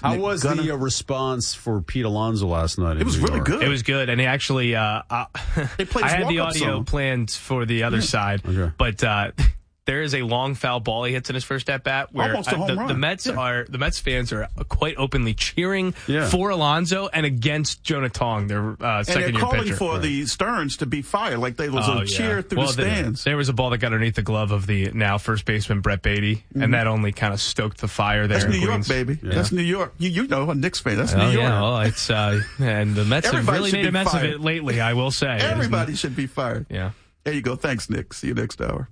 How was the response for Pete Alonso last night? It was really good. It was good, and he actually, I had the audio planned for the other side, but there is a long foul ball he hits in his first at bat where almost a home run. The Mets fans are quite openly cheering for Alonso and against Jonah Tong, their second year pitcher. And they're calling for the Stearns to be fired, like there was a cheer through the stands. There was a ball that got underneath the glove of the now first baseman Brett Beatty, and that only kind of stoked the fire there. That's New Queens. York, baby. Yeah. That's New York. You know, a Knicks fan. That's New York. Yeah, well, it's and the Mets have really made a mess of it lately, I will say. Everybody should be fired. Yeah. There you go. Thanks, Nick. See you next hour.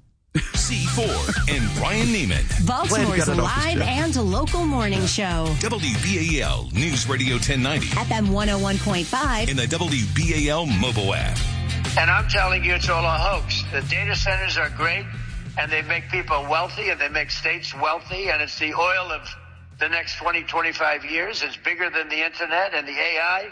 C4 and Brian Neiman. Baltimore's live and local morning show. WBAL News Radio 1090. FM 101.5. In the WBAL mobile app. And I'm telling you, it's all a hoax. The data centers are great, and they make people wealthy, and they make states wealthy, and it's the oil of the next 20, 25 years. It's bigger than the internet and the AI,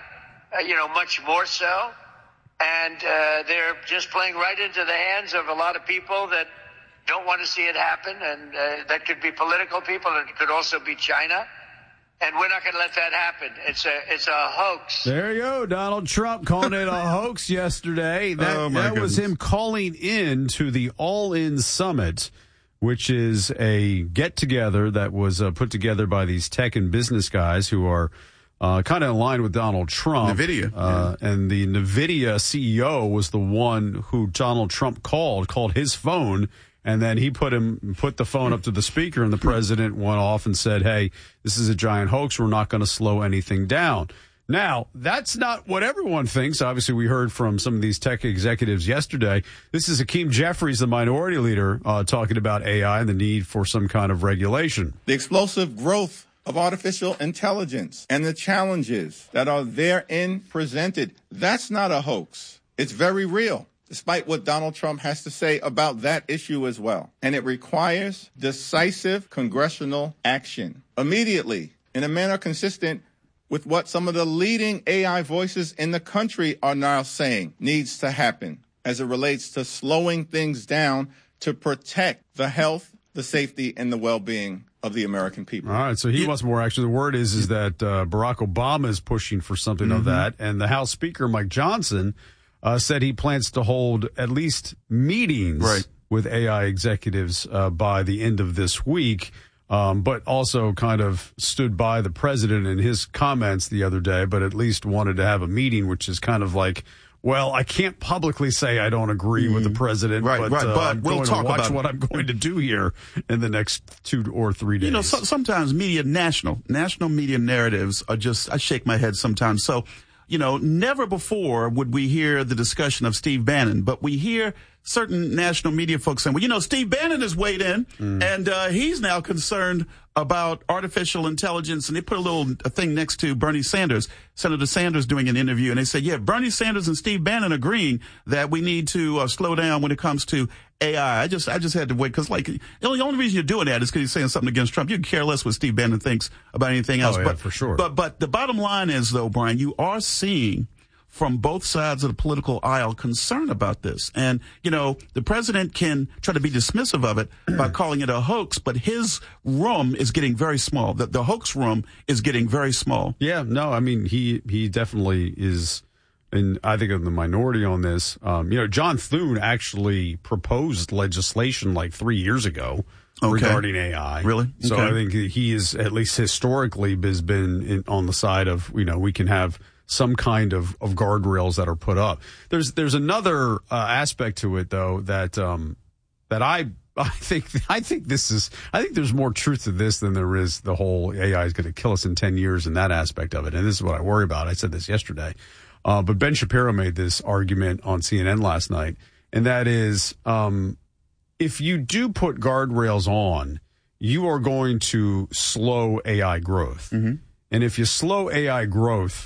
much more so. And they're just playing right into the hands of a lot of people that don't want to see it happen, and that could be political people, and it could also be China, and we're not going to let that happen. It's a hoax. There you go, Donald Trump calling it a hoax yesterday. That was him calling in to the All In Summit, which is a get-together that was put together by these tech and business guys who are kind of in line with Donald Trump. NVIDIA. And the NVIDIA CEO was the one who Donald Trump called his phone, and then he put the phone up to the speaker, and the president went off and said, hey, this is a giant hoax. We're not going to slow anything down. Now, that's not what everyone thinks. Obviously, we heard from some of these tech executives yesterday. This is Hakeem Jeffries, the minority leader, talking about AI and the need for some kind of regulation. The explosive growth of artificial intelligence and the challenges that are therein presented, that's not a hoax. It's very real, despite what Donald Trump has to say about that issue as well. And it requires decisive congressional action immediately in a manner consistent with what some of the leading AI voices in the country are now saying needs to happen as it relates to slowing things down to protect the health, the safety, and the well-being of the American people. All right, so he wants more action. The word is that Barack Obama is pushing for something of that, and the House Speaker, Mike Johnson, said he plans to hold at least meetings with AI executives by the end of this week, but also kind of stood by the president in his comments the other day, but at least wanted to have a meeting, which is kind of like, well, I can't publicly say I don't agree with the president, but I'm we'll going talk to watch about what I'm going to do here in the next 2 or 3 days. You know, sometimes national media narratives are just, I shake my head sometimes. So, never before would we hear the discussion of Steve Bannon, but we hear certain national media folks saying, well, Steve Bannon has weighed in, and he's now concerned about artificial intelligence. And they put a thing next to Bernie Sanders, Senator Sanders doing an interview, and they said, Bernie Sanders and Steve Bannon agreeing that we need to slow down when it comes to AI. I just had to wait, because the only reason you're doing that is because you're saying something against Trump. You can care less what Steve Bannon thinks about anything else. But for sure. But the bottom line is, though, Brian, you are seeing from both sides of the political aisle concern about this. And, the president can try to be dismissive of it by calling it a hoax, but his room is getting very small. The hoax room is getting very small. Yeah, no, I mean, he definitely is, and I think in the minority on this. John Thune actually proposed legislation like 3 years ago regarding AI. Really? So I think he is, at least historically, has been on the side of, we can have some kind of guardrails that are put up. There's another aspect to it, though, that I think there's more truth to this than there is the whole AI is going to kill us in 10 years and that aspect of it. And this is what I worry about. I said this yesterday. But Ben Shapiro made this argument on CNN last night, and that is, if you do put guardrails on, you are going to slow AI growth. And if you slow AI growth,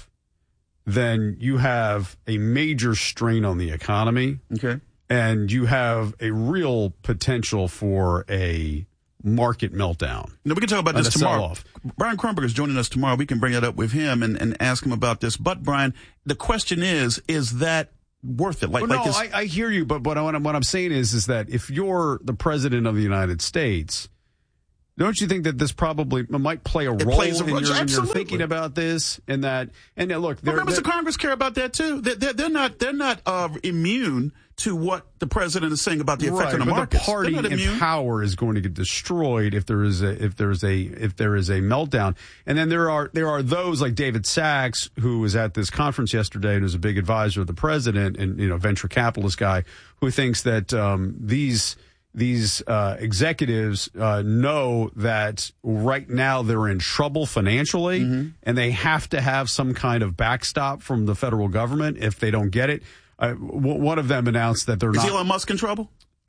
then you have a major strain on the economy. Okay. And you have a real potential for a market meltdown. We can talk about this tomorrow. Brian Kronberg is joining us tomorrow. We can bring that up with him and ask him about this. But, Brian, the question is that worth it? I hear you, but what I'm saying is that if you're the president of the United States, Don't you think that this probably might play a role in your thinking about this? And look, members of Congress care about that too. They're not immune to what the president is saying about the effect on the markets. The party in power is going to get destroyed if there is a meltdown. And then there are those like David Sachs, who was at this conference yesterday and was a big advisor of the president and venture capitalist guy, who thinks that these executives know that right now they're in trouble financially, and they have to have some kind of backstop from the federal government if they don't get it. One of them announced that they're not. Is Elon Musk in trouble?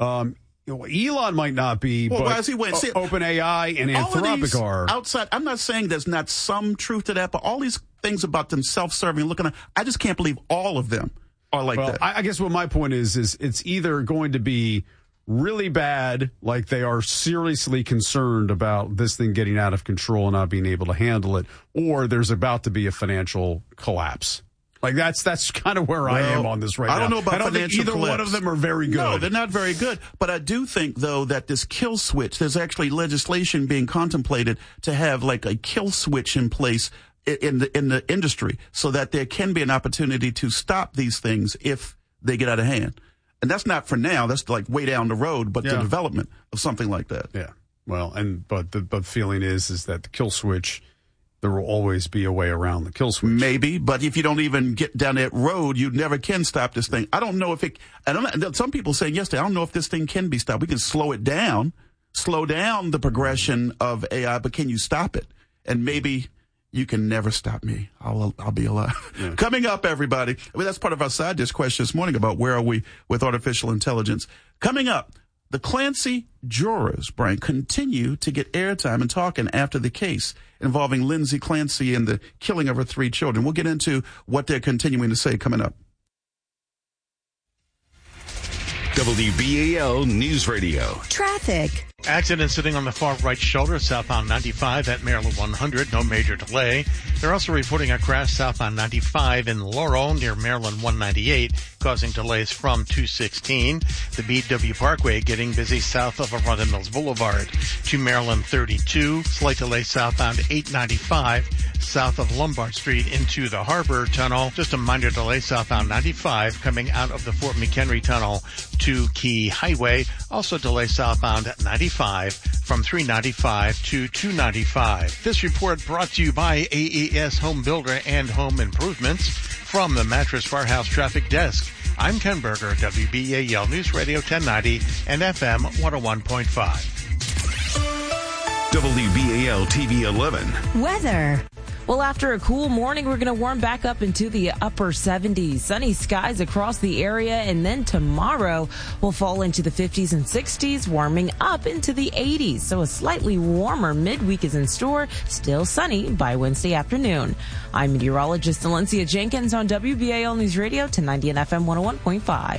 Elon might not be, but why is he waiting? OpenAI and Anthropic are outside. I'm not saying there's not some truth to that, but all these things about them self-serving, I just can't believe all of them are like that. I guess what my point is it's either going to be really bad, like they are seriously concerned about this thing getting out of control and not being able to handle it, or there's about to be a financial collapse. Like that's kind of where I am on this right now. I don't know about financial think either collapse. One of them are very good. No, they're not very good. But I do think, though, that this kill switch, there's actually legislation being contemplated to have like a kill switch in place in the industry so that there can be an opportunity to stop these things if they get out of hand. And that's not for now. That's like way down the road, but the development of something like that. Yeah. Well, but the feeling is that the kill switch, there will always be a way around the kill switch. Maybe, but if you don't even get down that road, you never can stop this thing. I don't know if it. Some people saying yesterday, I don't know if this thing can be stopped. We can slow it down, slow down the progression of AI, but can you stop it? And maybe you can never stop me. I'll be alive. Yeah. Coming up, everybody. That's part of our side dish question this morning about where are we with artificial intelligence. Coming up, the Clancy jurors, Brian, continue to get airtime and talking after the case involving Lindsay Clancy and the killing of her 3 children. We'll get into what they're continuing to say coming up. WBAL News Radio. Traffic. Accident sitting on the far right shoulder, southbound 95 at Maryland 100. No major delay. They're also reporting a crash southbound 95 in Laurel near Maryland 198, causing delays from 216. The BW Parkway getting busy south of Arundel Mills Boulevard. To Maryland 32, slight delay southbound 895, south of Lombard Street into the Harbor Tunnel. Just a minor delay southbound 95 coming out of the Fort McHenry Tunnel to Key Highway. Also delay southbound 95 from 395 to 295. This report brought to you by AES Home Builder and Home Improvements. From the Mattress Farhouse Traffic Desk, I'm Ken Berger, WBAL News Radio 1090 and FM 101.5. WBAL TV 11. Weather. Well, after a cool morning, we're going to warm back up into the upper 70s. Sunny skies across the area, and then tomorrow we'll fall into the 50s and 60s, warming up into the 80s. So a slightly warmer midweek is in store, still sunny by Wednesday afternoon. I'm meteorologist Valencia Jenkins on WBAL News Radio 1090 and FM 101.5.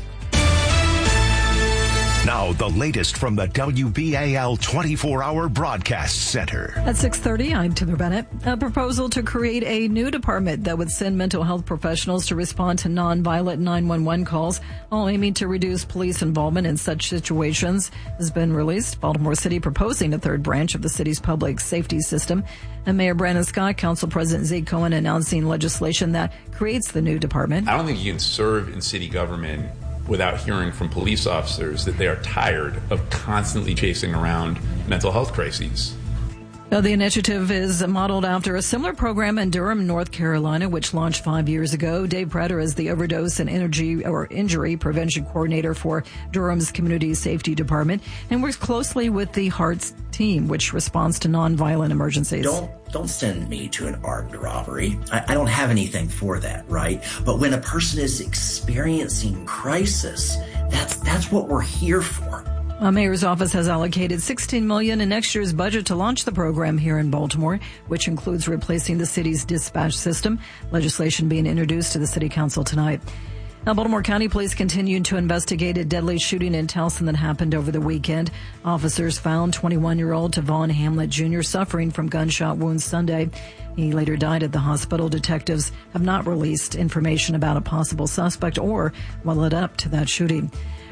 Now, the latest from the WBAL 24-hour broadcast center. At 6:30, I'm Taylor Bennett. A proposal to create a new department that would send mental health professionals to respond to nonviolent 911 calls, all aiming to reduce police involvement in such situations, has been released. Baltimore City proposing a third branch of the city's public safety system. And Mayor Brandon Scott, Council President Zeke Cohen announcing legislation that creates the new department. I don't think you can serve in city government without hearing from police officers that they are tired of constantly chasing around mental health crises. Now, the initiative is modeled after a similar program in Durham, North Carolina, which launched 5 years ago. Dave Prater is the overdose and injury prevention coordinator for Durham's Community Safety Department and works closely with the HEARTS team, which responds to nonviolent emergencies. Don't send me to an armed robbery. I don't have anything for that, right? But when a person is experiencing crisis, that's what we're here for. A mayor's office has allocated $16 million in next year's budget to launch the program here in Baltimore, which includes replacing the city's dispatch system. Legislation being introduced to the city council tonight. Now, Baltimore County Police continued to investigate a deadly shooting in Towson that happened over the weekend. Officers found 21-year-old Tavon Hamlet Jr. suffering from gunshot wounds Sunday. He later died at the hospital. Detectives have not released information about a possible suspect or what led up to that shooting.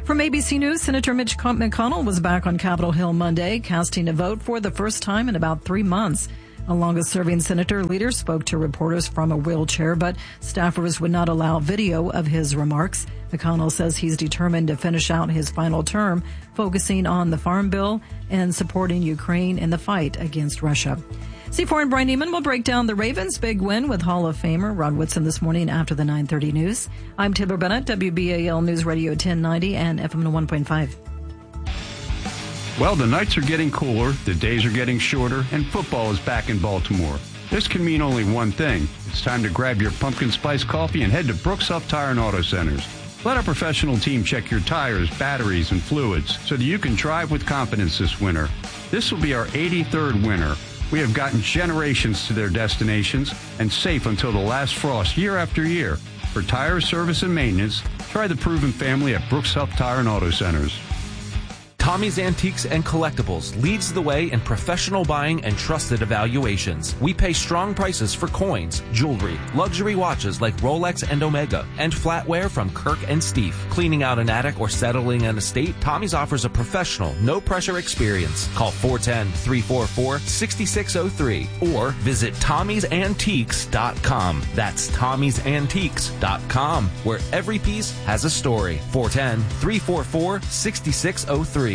From ABC News, Senator Mitch McConnell was back on Capitol Hill Monday, casting a vote for the first time in about 3 months. The longest-serving senator leader spoke to reporters from a wheelchair, but staffers would not allow video of his remarks. McConnell says he's determined to finish out his final term, focusing on the Farm Bill and supporting Ukraine in the fight against Russia. C4 and Brian Neiman will break down the Ravens' big win with Hall of Famer Rod Woodson this morning after the 9:30 news. I'm Taylor Bennett, WBAL News Radio 1090 and FM 101.5. Well, the nights are getting cooler, the days are getting shorter, and football is back in Baltimore. This can mean only one thing. It's time to grab your pumpkin spice coffee and head to Brooks Huff Tire and Auto Centers. Let our professional team check your tires, batteries, and fluids so that you can drive with confidence this winter. This will be our 83rd winter. We have gotten generations to their destinations and safe until the last frost year after year. For tire service and maintenance, try the proven family at Brooks Huff Tire and Auto Centers. Tommy's Antiques and Collectibles leads the way in professional buying and trusted evaluations. We pay strong prices for coins, jewelry, luxury watches like Rolex and Omega, and flatware from Kirk and Steve. Cleaning out an attic or settling an estate, Tommy's offers a professional, no-pressure experience. Call 410-344-6603 or visit Tommy'sAntiques.com. That's Tommy'sAntiques.com, where every piece has a story. 410-344-6603.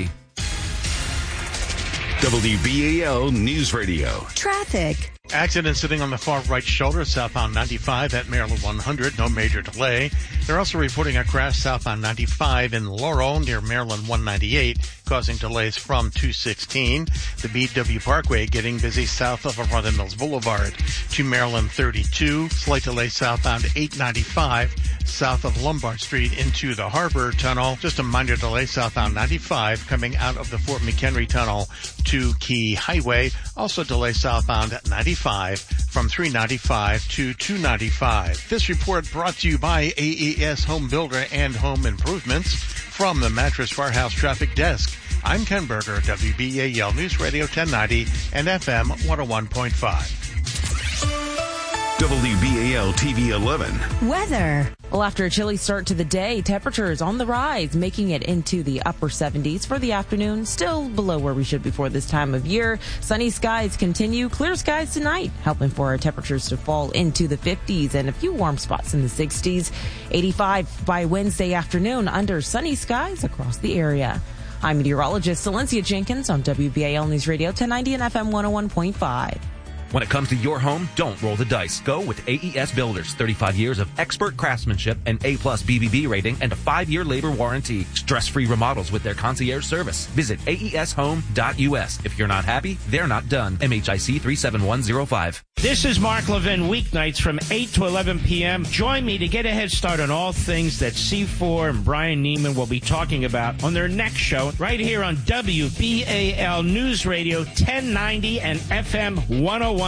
WBAL News Radio. Traffic. Accident sitting on the far right shoulder, southbound 95 at Maryland 100. No major delay. They're also reporting a crash southbound 95 in Laurel near Maryland 198, causing delays from 216. The BW Parkway getting busy south of Arundel Mills Boulevard to Maryland 32. Slight delay southbound 895 south of Lombard Street into the Harbor Tunnel. Just a minor delay southbound 95 coming out of the Fort McHenry Tunnel to Key Highway. Also delay southbound 95 from 395 to 295. This report brought to you by AES Home Builder and Home Improvements. From the Mattress Firehouse Traffic Desk, I'm Ken Berger, WBAL News Radio 1090 and FM 101.5. WBAL TV 11. Weather. Well, after a chilly start to the day, temperatures on the rise, making it into the upper 70s for the afternoon. Still below where we should be for this time of year. Sunny skies continue. Clear skies tonight, helping for our temperatures to fall into the 50s and a few warm spots in the 60s. 85 by Wednesday afternoon under sunny skies across the area. I'm meteorologist Celencia Jenkins on WBAL News Radio 1090 and FM 101.5. When it comes to your home, don't roll the dice. Go with AES Builders. 35 years of expert craftsmanship, an A+ BBB rating, and a 5-year labor warranty. Stress-free remodels with their concierge service. Visit aeshome.us. If you're not happy, they're not done. MHIC 37105. This is Mark Levin, weeknights from 8 to 11 p.m. Join me to get a head start on all things that C4 and Brian Neiman will be talking about on their next show right here on WBAL News Radio 1090 and FM 101.5.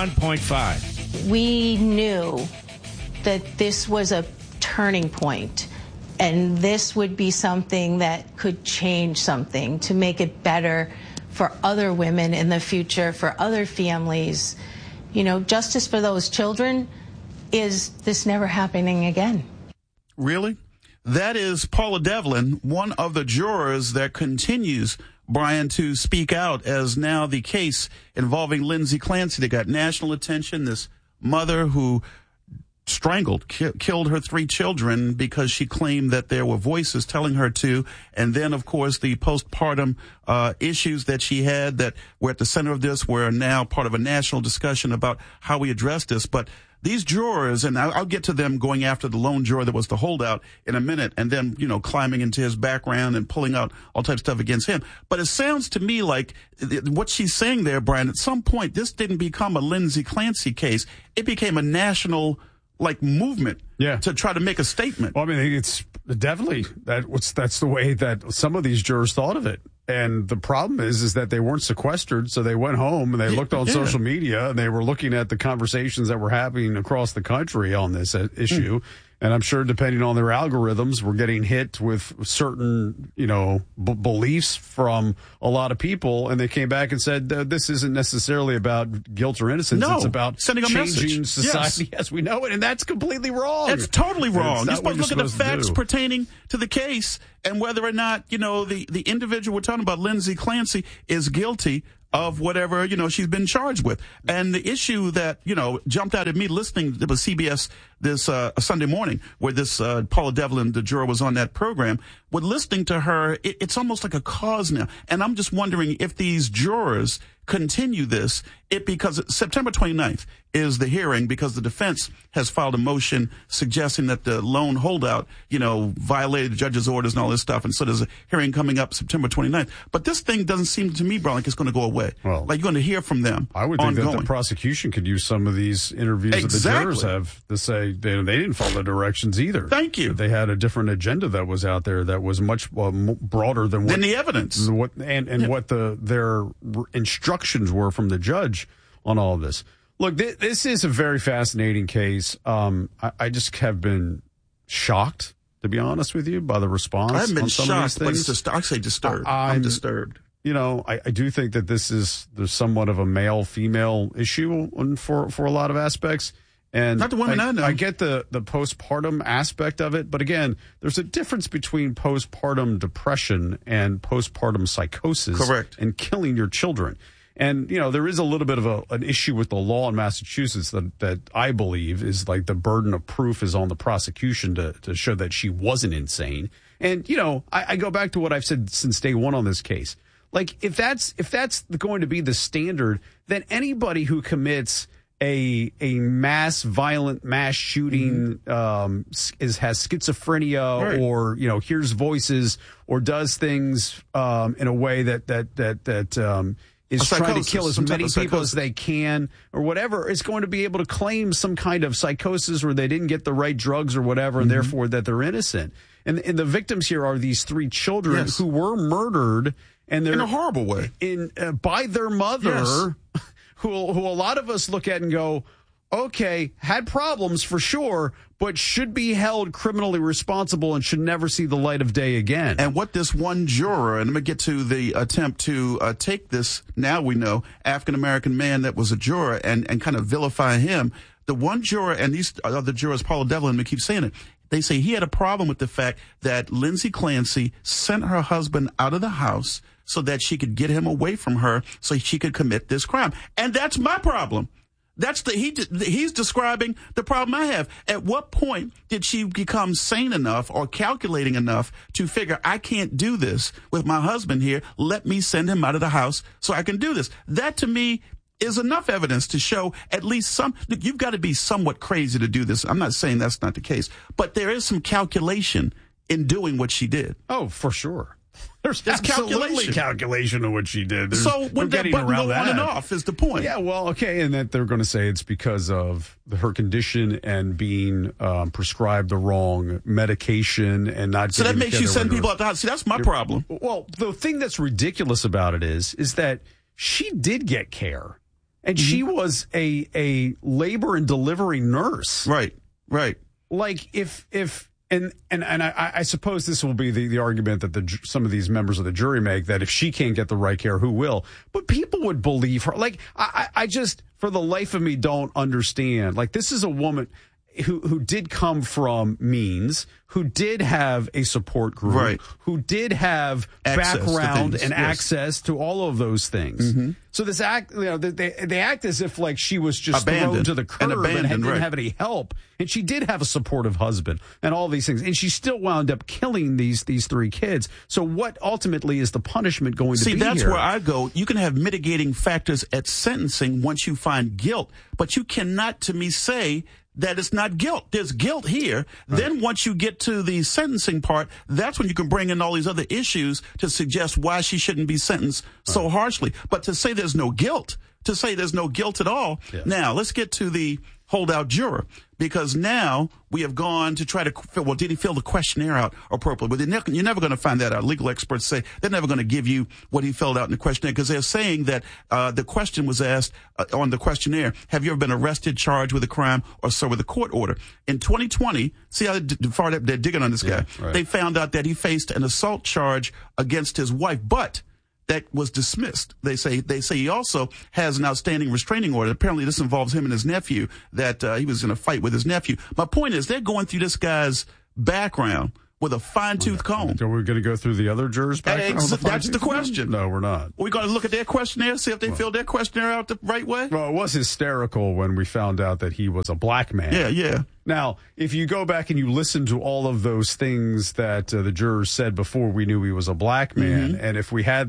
We knew that this was a turning point, and this would be something that could change something to make it better for other women in the future, for other families. You know, justice for those children is this never happening again. Really? That is Paula Devlin, one of the jurors that continues, Brian, to speak out as now the case involving Lindsay Clancy that got national attention. This mother who strangled, killed her 3 children because she claimed that there were voices telling her to. And then, of course, the postpartum issues that she had that were at the center of this were now part of a national discussion about how we address this. But these jurors, and I'll get to them going after the lone juror that was the holdout in a minute, and then, you know, climbing into his background and pulling out all types of stuff against him. But it sounds to me like what she's saying there, Brian, at some point, this didn't become a Lindsay Clancy case. It became a national, movement to try to make a statement. Well, I mean, it's definitely that's the way that some of these jurors thought of it. And the problem is that they weren't sequestered, so they went home and they looked on social media and they were looking at the conversations that were happening across the country on this issue. And I'm sure depending on their algorithms, we're getting hit with certain, beliefs from a lot of people. And they came back and said, this isn't necessarily about guilt or innocence. No, it's about sending a changing message. Society as we know it. And that's completely wrong. It's totally wrong. You're supposed to look at the facts to pertaining to the case and whether or not, the individual we're talking about, Lindsay Clancy, is guilty of whatever, she's been charged with. And the issue that, jumped out at me listening to the CBS this Sunday morning where this Paula Devlin, the juror, was on that program, with listening to her, it's almost like a cause now. And I'm just wondering if these jurors continue this, because September 29th is the hearing, because the defense has filed a motion suggesting that the lone holdout, violated the judge's orders and all this stuff. And so there's a hearing coming up September 29th. But this thing doesn't seem to me, Brian, like it's going to go away. Well, like you're going to hear from them. I would think that the prosecution could use some of these interviews that the jurors have to say they didn't follow the directions either. Thank you. They had a different agenda that was out there that was much broader than the evidence. What their instructions were from the judge on all of this. Look, this is a very fascinating case. I just have been shocked, to be honest with you, by the response. I haven't been on some shocked, of these things. but I say disturbed. I'm disturbed. I do think that there's somewhat of a male-female issue for a lot of aspects. And not the women I know. I get the postpartum aspect of it, but again, there's a difference between postpartum depression and postpartum psychosis. Correct. And killing your children. And, there is a little bit of an issue with the law in Massachusetts that I believe is like the burden of proof is on the prosecution to show that she wasn't insane. And, I go back to what I've said since day one on this case. Like, if that's going to be the standard, then anybody who commits a violent mass shooting, has schizophrenia, right, or, hears voices or does things, in a way that is trying to kill as many people as they can or whatever, is going to be able to claim some kind of psychosis or they didn't get the right drugs or whatever, and therefore that they're innocent. And the victims here are these three children who were murdered, and they're in a horrible way by their mother, who a lot of us look at and go, okay, had problems for sure, but should be held criminally responsible and should never see the light of day again. And what this one juror, and I'm going to get to the attempt to take this, now we know, African-American man that was a juror and kind of vilify him. The one juror, and these other jurors, Paula Devlin, we keep saying it, they say he had a problem with the fact that Lindsay Clancy sent her husband out of the house so that she could get him away from her so she could commit this crime. And that's my problem. He's describing the problem I have. At what point did she become sane enough or calculating enough to figure, I can't do this with my husband here. Let me send him out of the house so I can do this. That to me is enough evidence to show at least you've got to be somewhat crazy to do this. I'm not saying that's not the case, but there is some calculation in doing what she did. Oh, for sure. There's absolutely calculation of what she did. So when that button go on and off is the point. Yeah, well, okay, and that they're going to say it's because of her condition and being prescribed the wrong medication and not. So that makes you send people out the house. See, that's my problem. Well, the thing that's ridiculous about it is that she did get care, and she was a labor and delivery nurse. Right. Like if. And I suppose this will be the argument that some of these members of the jury make, that if she can't get the right care, who will? But people would believe her. Like, I just, for the life of me, don't understand. Like, this is a woman who did come from means, who did have a support group, right, who did have background and access to all of those things. Mm-hmm. So this act, they act as if like she was just thrown to the curb and didn't have any help. And she did have a supportive husband and all these things. And she still wound up killing these three kids. So what ultimately is the punishment going to be here? See, that's where I go. You can have mitigating factors at sentencing once you find guilt, but you cannot, to me, say that it's not guilt. There's guilt here. Right. Then once you get to the sentencing part, that's when you can bring in all these other issues to suggest why she shouldn't be sentenced so harshly. But to say there's no guilt, at all. Yeah. Now, let's get to the holdout juror, because now we have gone to try to, well, did he fill the questionnaire out appropriately? But you're never going to find that out. Legal experts say they're never going to give you what he filled out in the questionnaire, because they're saying that the question was asked on the questionnaire, have you ever been arrested, charged with a crime, or served with a court order? In 2020, see how far they're digging on this guy? Right. They found out that he faced an assault charge against his wife, but that was dismissed. They say he also has an outstanding restraining order. Apparently this involves him and his nephew, that he was in a fight with his nephew. My point is, they're going through this guy's background with a fine-tooth comb. So we're going to go through the other jurors' background? That's the question. No, we're not. We're going to look at their questionnaire, see if they filled their questionnaire out the right way? Well, it was hysterical when we found out that he was a black man. Yeah. Now, if you go back and you listen to all of those things that the jurors said before we knew he was a black man, and if we had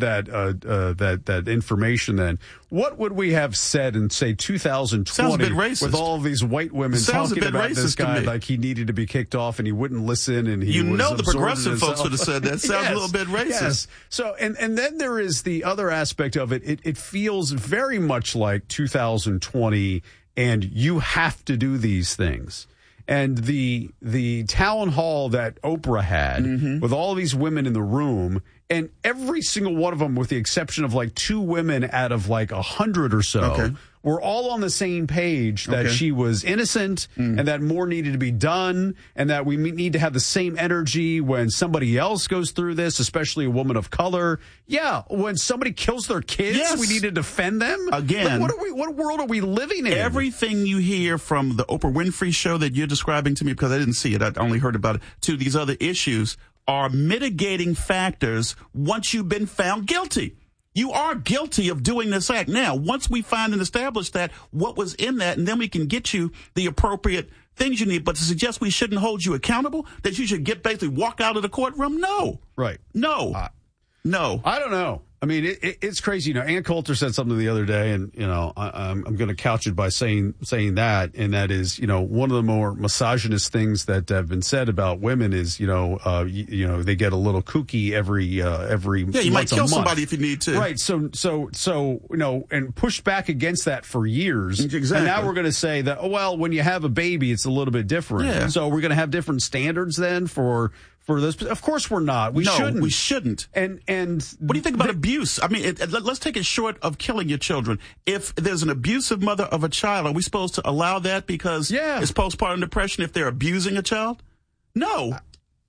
that information, then what would we have said in, say, 2020? Sounds a bit racist. With all of these white women talking about this guy like he needed to be kicked off and he wouldn't listen, and he the progressive folks would have said that. Sounds a little bit racist. Yes. So, and then there is the other aspect of it. It feels very much like 2020, and you have to do these things. And the town hall that Oprah had with all these women in the room, and every single one of them, with the exception of like 2 women out of like 100 or so, were all on the same page that she was innocent and that more needed to be done, and that we need to have the same energy when somebody else goes through this, especially a woman of color. Yeah, when somebody kills their kids, we need to defend them. Again, like, what world are we living in? Everything you hear from the Oprah Winfrey show that you're describing to me, because I didn't see it, I only heard about it, to these other issues, are mitigating factors once you've been found guilty. You are guilty of doing this act. Now, once we find and establish that, what was in that, and then we can get you the appropriate things you need. But to suggest we shouldn't hold you accountable, that you should basically walk out of the courtroom, no. Right. No. No. I don't know. I mean, it's crazy. You know, Ann Coulter said something the other day, and, you know, I'm going to couch it by saying that, and that is, you know, one of the more misogynist things that have been said about women is, you know, they get a little kooky every you might kill somebody if you need to. Right. So, you know, and pushed back against that for years. Exactly. And now we're going to say that, oh, well, when you have a baby, it's a little bit different. Yeah. So we're going to have different standards then for this. Of course we're not. We shouldn't. And what do you think about abuse? I mean, let's take it short of killing your children. If there's an abusive mother of a child, are we supposed to allow that because it's postpartum depression if they're abusing a child? No.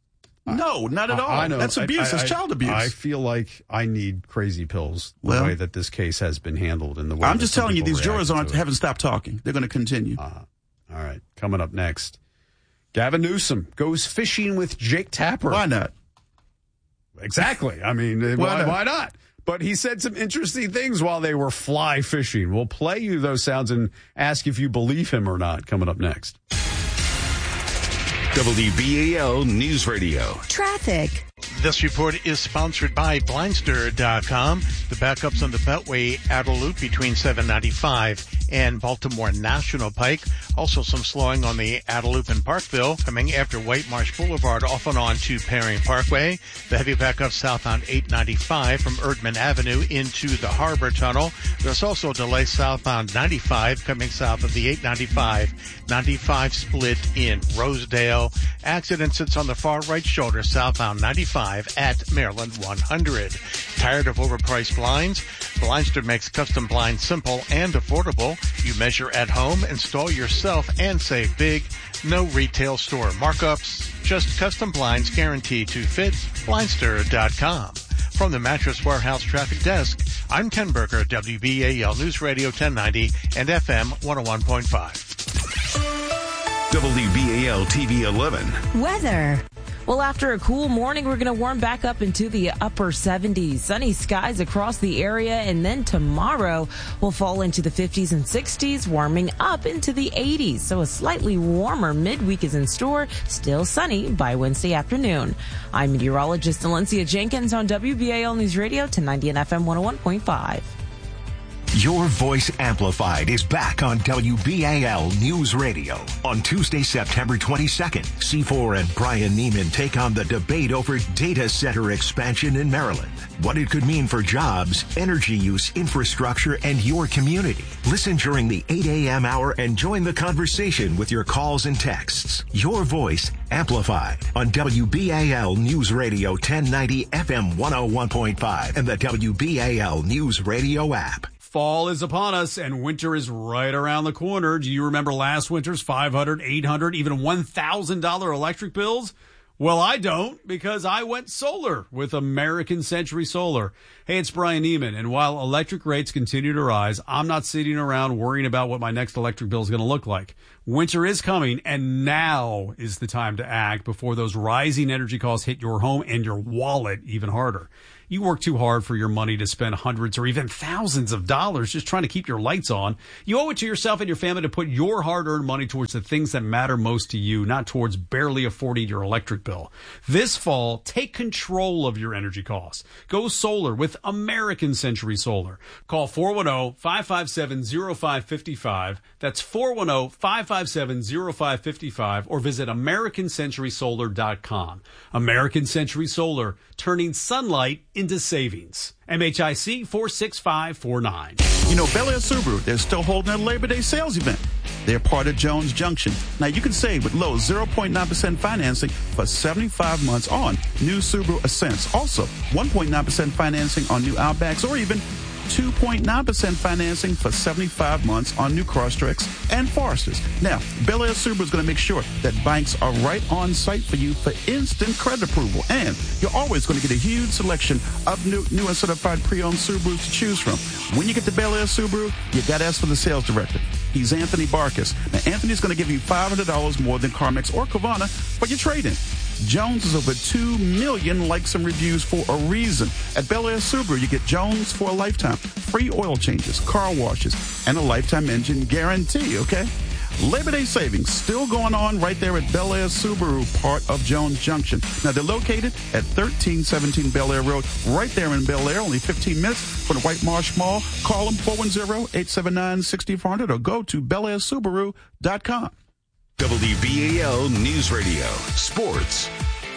No, not at all. I know. That's abuse. It's child abuse. I feel like I need crazy pills the way that this case has been handled in the way I'm just telling you, these jurors haven't stopped talking. They're going to continue. All right. Coming up next, Gavin Newsom goes fishing with Jake Tapper. Why not? Exactly. I mean, why not? But he said some interesting things while they were fly fishing. We'll play you those sounds and ask if you believe him or not. Coming up next. WBAL News Radio. Traffic. This report is sponsored by Blindster.com. The backups on the Beltway outer loop between 795 and Baltimore National Pike. Also some slowing on the outer loop in Parkville, coming after White Marsh Boulevard off and on to Perry Parkway. The heavy backup southbound 895 from Erdman Avenue into the Harbor Tunnel. There's also a delay southbound 95 coming south of the 895. 95 split in Rosedale. Accident sits on the far right shoulder southbound 95 at Maryland 100. Tired of overpriced blinds? Blindster makes custom blinds simple and affordable. You measure at home, install yourself, and save big. No retail store markups. Just custom blinds guaranteed to fit. Blindster.com. From the Mattress Warehouse Traffic Desk, I'm Ken Berger, WBAL News Radio 1090 and FM 101.5. WBAL TV 11. Weather. Well, after a cool morning, we're going to warm back up into the upper 70s. Sunny skies across the area, and then tomorrow we'll fall into the 50s and 60s, warming up into the 80s. So a slightly warmer midweek is in store, still sunny by Wednesday afternoon. I'm meteorologist Valencia Jenkins on WBAL News Radio 1090 and FM 101.5. Your Voice Amplified is back on WBAL News Radio. On Tuesday, September 22nd, C4 and Brian Neiman take on the debate over data center expansion in Maryland. What it could mean for jobs, energy use, infrastructure, and your community. Listen during the 8 a.m. hour and join the conversation with your calls and texts. Your Voice Amplified on WBAL News Radio 1090 FM 101.5 and the WBAL News Radio app. Fall is upon us and winter is right around the corner. Do you remember last winter's $500, $800, even $1,000 electric bills? Well, I don't, because I went solar with American Century Solar. Hey, it's Brian Neiman, and while electric rates continue to rise, I'm not sitting around worrying about what my next electric bill is going to look like. Winter is coming, and now is the time to act before those rising energy costs hit your home and your wallet even harder. You work too hard for your money to spend hundreds or even thousands of dollars just trying to keep your lights on. You owe it to yourself and your family to put your hard-earned money towards the things that matter most to you, not towards barely affording your electric bill. This fall, take control of your energy costs. Go solar with American Century Solar. Call 410-557-0555. That's 410-557-0555, or visit AmericanCenturySolar.com. American Century Solar, turning sunlight into savings. MHIC 46549. You know, Bel Air Subaru, they're still holding their Labor Day sales event. They're part of Jones Junction. Now, you can save with low 0.9% financing for 75 months on new Subaru Ascents. Also, 1.9% financing on new Outbacks, or even 2.9% financing for 75 months on new Crosstreks and Foresters. Now, Bel Air Subaru is going to make sure that banks are right on site for you for instant credit approval. And you're always going to get a huge selection of new and certified pre-owned Subarus to choose from. When you get to Bel Air Subaru, you got to ask for the sales director. He's Anthony Barkas. Now, Anthony's going to give you $500 more than CarMax or Carvana for your trade-in. Jones is over 2 million likes and reviews for a reason. At Bel Air Subaru, you get Jones for a lifetime. Free oil changes, car washes, and a lifetime engine guarantee, okay? Labor Day savings still going on right there at Bel Air Subaru, part of Jones Junction. Now, they're located at 1317 Bel Air Road, right there in Bel Air, only 15 minutes from the White Marsh Mall. Call them 410-879-6400 or go to BelAirSubaru.com. WBAL News Radio Sports.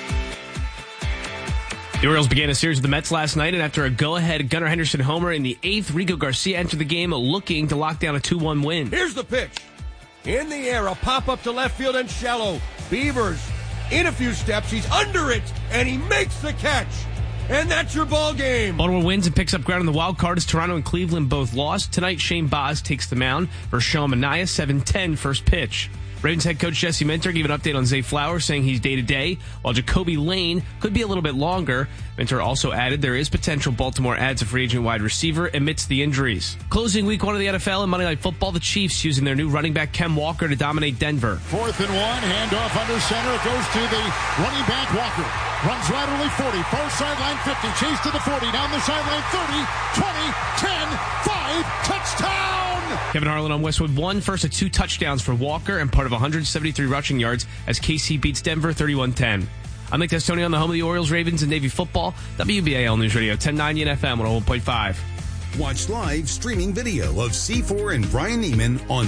The Orioles began a series with the Mets last night, and after a go-ahead Gunnar Henderson homer in the 8th, Rico Garcia entered the game looking to lock down a 2-1 win. Here's the pitch. In the air, a pop-up to left field and shallow. Beavers in a few steps. He's under it, and he makes the catch. And that's your ball game. Baltimore wins and picks up ground in the wild card as Toronto and Cleveland both lost. Tonight, Shane Baz takes the mound for Sean Manaea, 7:10 first pitch. Ravens head coach Jesse Minter gave an update on Zay Flowers, saying he's day-to-day, while Jacoby Lane could be a little bit longer. Minter also added there is potential Baltimore adds a free agent wide receiver amidst the injuries. Closing week 1 of the NFL and Monday Night Football, the Chiefs using their new running back Kem Walker to dominate Denver. 4th and 1, handoff under center. It goes to the running back Walker. Runs laterally 40, far sideline 50, chase to the 40, down the sideline 30, 20, 10, 5, touchdown! Kevin Harlan on Westwood 1, first of 2 touchdowns for Walker and part of 173 rushing yards as KC beats Denver 31-10. I'm Nick Testoni on the home of the Orioles, Ravens, and Navy football. WBAL News Radio 1090 and FM 101.5. Watch live streaming video of C4 and Brian Neiman on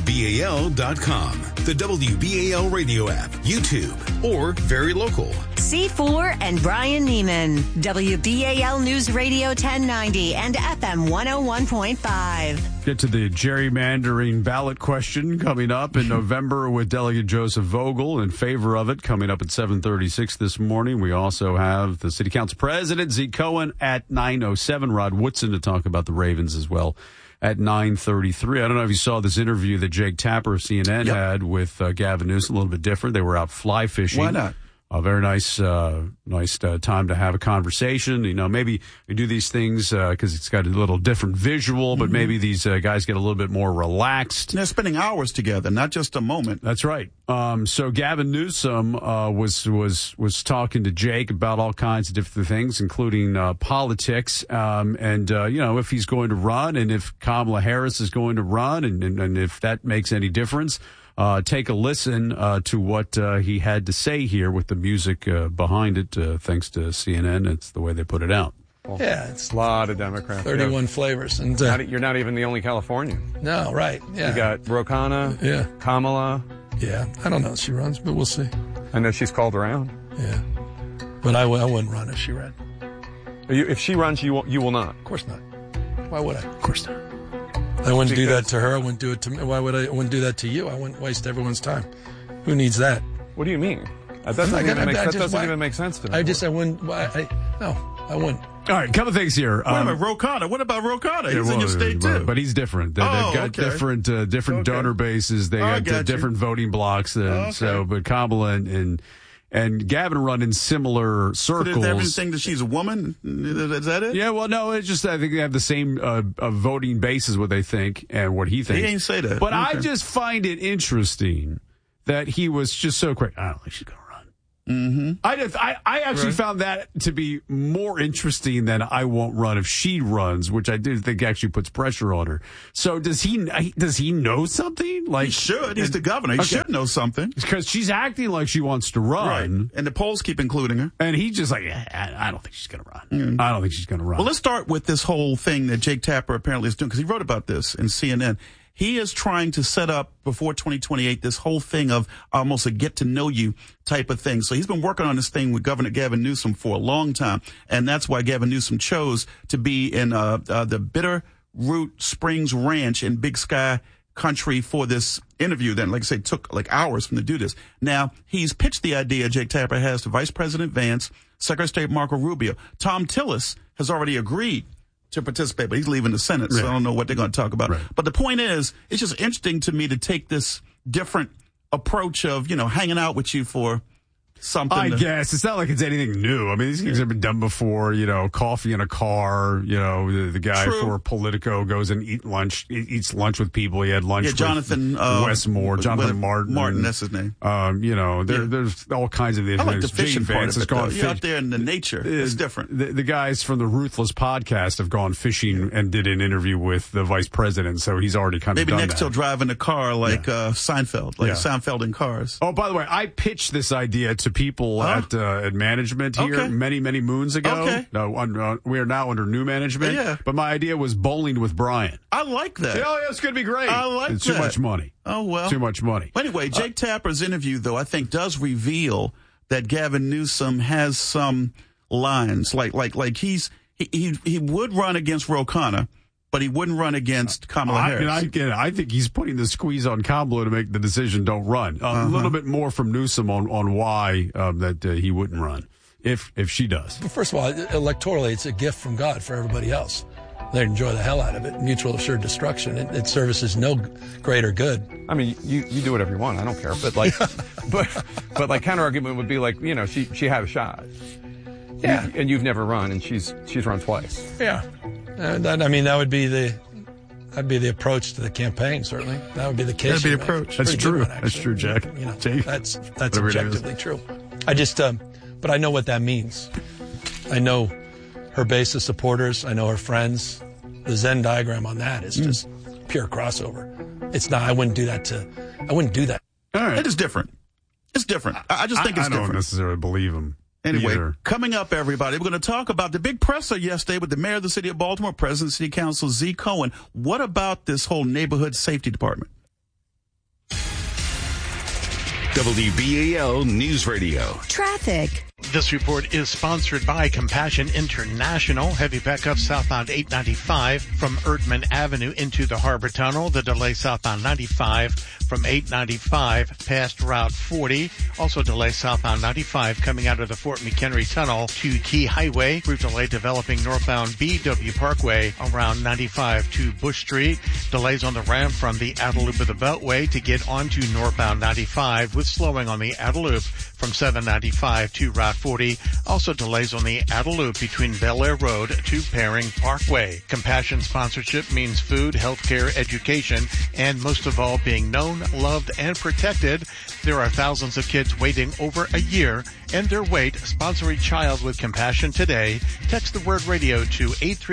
WBAL.com, the WBAL radio app, YouTube, or very local. C4 and Brian Neiman, WBAL News Radio 1090 and FM 101.5. Get to the gerrymandering ballot question coming up in November with Delegate Joseph Vogel in favor of it, coming up at 7:36 this morning. We also have the City Council President, Zeke Cohen, at 9:07. Rod Woodson to talk about the Ravens as well at 9:33. I don't know if you saw this interview that Jake Tapper of CNN had with Gavin Newsom, a little bit different. They were out fly fishing. Why not? A very nice time to have a conversation. You know, maybe we do these things because it's got a little different visual, but maybe these guys get a little bit more relaxed. They're spending hours together, not just a moment. That's right. So Gavin Newsom was talking to Jake about all kinds of different things, including politics, and you know, if he's going to run and if Kamala Harris is going to run, and if that makes any difference. Take a listen to what he had to say here with the music behind it, thanks to CNN. It's the way they put it out. Yeah, it's a lot of Democrats. 31 flavors. And you're not even the only Californian. No, right. Yeah. You got Ro Khanna, yeah, Kamala. Yeah, I don't know if she runs, but we'll see. I know she's called around. Yeah, but I wouldn't run if she ran. If she runs, you will not. Of course not. Why would I? Of course not. I wouldn't do that to her. I wouldn't do it to me. Why would I? I wouldn't do that to you. I wouldn't waste everyone's time. Who needs that? What do you mean? That doesn't even make sense to me. I wouldn't. No, I wouldn't. All right, couple things here. Wait a minute, Ro Khanna. What about Ro Khanna? He's in your state too. But he's different. They've got different donor bases. They got different voting blocks. So, but Kamala and Gavin run in similar circles. So does everything that she's a woman? Is that it? Yeah, well, no, it's just I think they have the same voting base as what they think and what he thinks. He ain't say that. But I just find it interesting that he was just so quick. I don't think she's going to run. Mm-hmm. I actually found that to be more interesting than I won't run if she runs, which I do think actually puts pressure on her. So does he know something? Like he should. He's the governor. He should know something because she's acting like she wants to run, right. And the polls keep including her. And he's just like, I don't think she's going to run. Mm. I don't think she's going to run. Well, let's start with this whole thing that Jake Tapper apparently is doing because he wrote about this in CNN. He is trying to set up before 2028 this whole thing of almost a get-to-know-you type of thing. So he's been working on this thing with Governor Gavin Newsom for a long time, and that's why Gavin Newsom chose to be in the Bitterroot Springs Ranch in Big Sky Country for this interview. Then, like I said, took like hours for him to do this. Now, he's pitched the idea, Jake Tapper has, to Vice President Vance, Secretary of State Marco Rubio. Tom Tillis has already agreed to participate, but he's leaving the Senate, so I don't know what they're going to talk about. Right. But the point is, it's just interesting to me to take this different approach of, hanging out with you for something. I guess. It's not like it's anything new. I mean, these things have been done before, coffee in a car, the guy for Politico goes and eats lunch with people. He had lunch with Jonathan Westmore, Jonathan Martin. Martin, that's his name. There's all kinds of things. I like the fishing part of it, though. You're out there in the nature. It's different. The guys from the Ruthless podcast have gone fishing and did an interview with the vice president, so he's already kind of done next he'll drive in a car like Seinfeld, Seinfeld in cars. Oh, by the way, I pitched this idea to people at management here many moons ago. Okay. No, we are now under new management. Yeah. But my idea was bowling with Brian. I like that. Yeah, it's going to be great. I like it's that. Too much money. Oh, well. Too much money. Anyway, Jake Tapper's interview, though, I think does reveal that Gavin Newsom has some lines. Like he would run against Ro Khanna, but he wouldn't run against Kamala Harris. I think he's putting the squeeze on Kamala to make the decision don't run. A little bit more from Newsom on why that he wouldn't run if she does. Well, first of all, electorally, it's a gift from God for everybody else. They enjoy the hell out of it. Mutual assured destruction. It services no greater good. I mean, you do whatever you want. I don't care. But like, but like counter argument would be like, she had a shot. Yeah. And you've never run, and she's run twice. Yeah. That would be the approach to the campaign. Certainly, that would be the case. That'd be the approach. That's true. That's true, Jack. That's objectively true. I just, but I know what that means. I know her base of supporters. I know her friends. The Venn diagram on that is just pure crossover. It's not. I wouldn't do that. All right. It is different. It's different. I just think it's different. I don't necessarily believe him. Anyway, either. Coming up, everybody, we're going to talk about the big presser yesterday with the mayor of the city of Baltimore, President of City Council, Z. Cohen. What about this whole neighborhood safety department? WBAL News Radio. Traffic. This report is sponsored by Compassion International. Heavy backup southbound 895 from Erdman Avenue into the Harbor Tunnel. The delay southbound 95 from 895 past Route 40. Also delay southbound 95 coming out of the Fort McHenry Tunnel to Key Highway. Brief delay developing northbound BW Parkway around 95 to Bush Street. Delays on the ramp from the outer loop of the Beltway to get onto northbound 95 with slowing on the outer loop from 795 to Route 40. Also delays on the outer loop between Bel Air Road to Paring Parkway. Compassion sponsorship means food, healthcare, education, and most of all being known, loved, and protected. There are thousands of kids waiting over a year. End their wait. Sponsor a child with Compassion today. Text the word radio to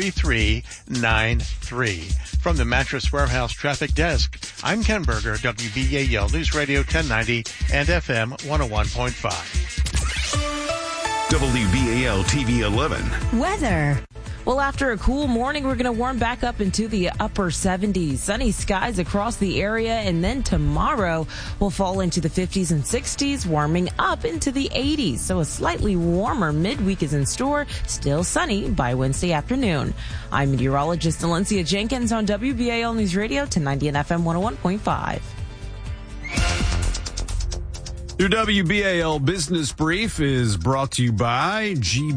833-93. From the Mattress Warehouse Traffic Desk, I'm Ken Berger, WBAL News Radio 1090 and FM 101.5. WBAL TV 11. Weather. Well, after a cool morning, we're going to warm back up into the upper 70s. Sunny skies across the area, and then tomorrow we'll fall into the 50s and 60s, warming up into the 80s. So a slightly warmer midweek is in store, still sunny by Wednesday afternoon. I'm meteorologist Valencia Jenkins on WBAL News Radio 1090 and FM 101.5. Your WBAL Business Brief is brought to you by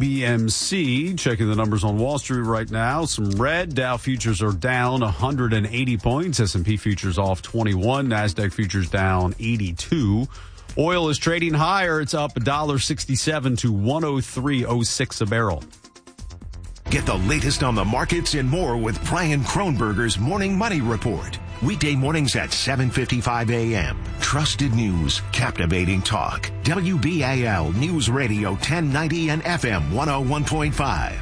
GBMC. Checking the numbers on Wall Street right now. Some red. Dow futures are down 180 points. S&P futures off 21. NASDAQ futures down 82. Oil is trading higher. It's up $1.67 to $103.06 a barrel. Get the latest on the markets and more with Brian Kronberger's Morning Money Report. Weekday mornings at 7:55 a.m. Trusted news, captivating talk. WBAL News Radio 1090 and FM 101.5.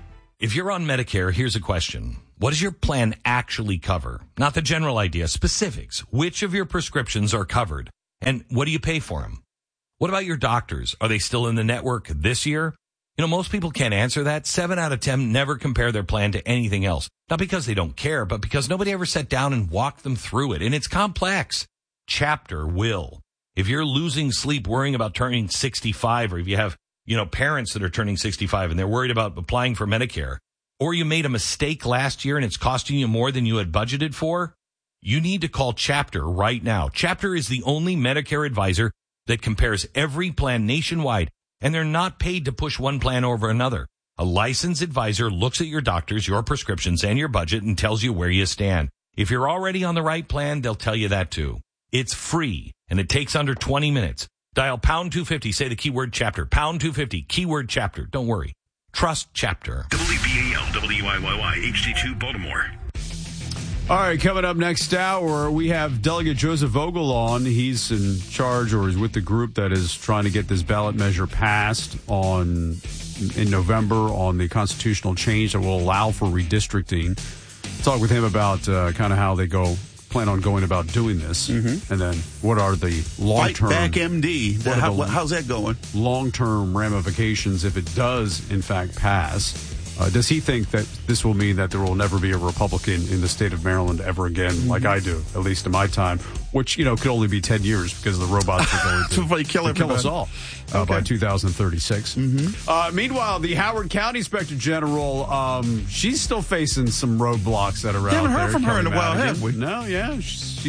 If you're on Medicare, here's a question. What does your plan actually cover? Not the general idea, specifics. Which of your prescriptions are covered? And what do you pay for them? What about your doctors? Are they still in the network this year? You know, most people can't answer that. 7 out of 10 never compare their plan to anything else. Not because they don't care, but because nobody ever sat down and walked them through it. And it's complex. Chapter will. If you're losing sleep worrying about turning 65, or if you have, parents that are turning 65 and they're worried about applying for Medicare, or you made a mistake last year and it's costing you more than you had budgeted for, you need to call Chapter right now. Chapter is the only Medicare advisor that compares every plan nationwide. And they're not paid to push one plan over another. A licensed advisor looks at your doctors, your prescriptions, and your budget and tells you where you stand. If you're already on the right plan, they'll tell you that too. It's free, and it takes under 20 minutes. Dial pound 250, say the keyword Chapter. Pound 250, keyword Chapter. Don't worry. Trust Chapter. WBAL, WIYY, HD2, Baltimore. All right, coming up next hour, we have Delegate Joseph Vogel on. He's in charge, or is with the group that is trying to get this ballot measure passed in November on the constitutional change that will allow for redistricting. Talk with him about kind of how they plan on going about doing this, and then what are the long-term... Fight back MD. How's that going? Long-term ramifications if it does, in fact, pass. Does he think that this will mean that there will never be a Republican in the state of Maryland ever again, like I do, at least in my time, which, could only be 10 years because the robots are going to kill us all by 2036. Meanwhile, the Howard County Inspector General, she's still facing some roadblocks that are out there. Haven't heard from her in a while, have we? No, yeah.